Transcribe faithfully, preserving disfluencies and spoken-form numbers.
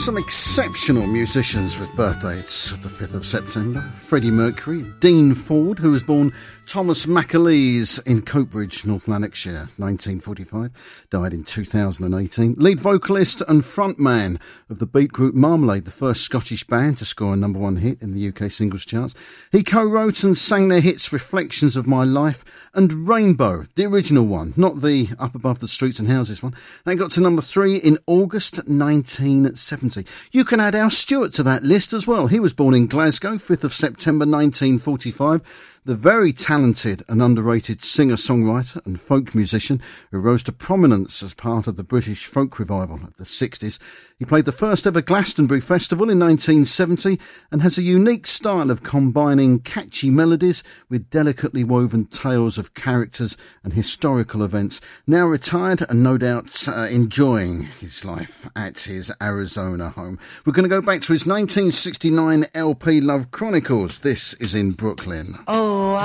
Some exceptional musicians with birthdays the fifth of September. Freddie Mercury, Dean Ford, who was born Thomas McAleese in Coatbridge, North Lanarkshire, nineteen forty-five, died in two thousand eighteen. Lead vocalist and frontman of the beat group Marmalade, the first Scottish band to score a number one hit in the U K singles charts. He co-wrote and sang their hits Reflections of My Life and Rainbow, the original one, not the Up Above the Streets and Houses one. They got to number three in August nineteen seventy. You can add Al Stewart to that list as well. He was born in Glasgow, fifth of September nineteen forty-five. The very talented and underrated singer-songwriter and folk musician who rose to prominence as part of the British folk revival of the sixties. He played the first ever Glastonbury Festival in nineteen seventy and has a unique style of combining catchy melodies with delicately woven tales of characters and historical events. Now retired and no doubt uh, enjoying his life at his Arizona home. We're going to go back to his nineteen sixty-nine L P Love Chronicles. This is in Brooklyn. Oh,